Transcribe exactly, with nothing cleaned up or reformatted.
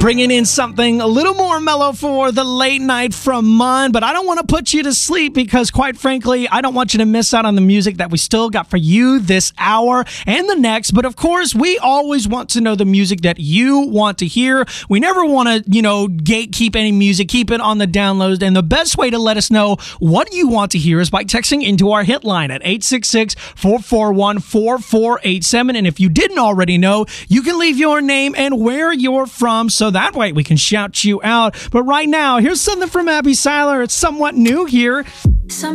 Bringing in something a little more mellow for the late night from Mun, but I don't want to put you to sleep because, quite frankly, I don't want you to miss out on the music that we still got for you this hour and the next. But of course, we always want to know the music that you want to hear. We never want to, you know, gatekeep any music, keep it on the download. And the best way to let us know what you want to hear is by texting into our hit line at eight six six, four four one, four four eight seven. And if you didn't already know, you can leave your name and where you're from, so that way we can shout you out. But right now, here's something from Abby Seiler. It's somewhat new here.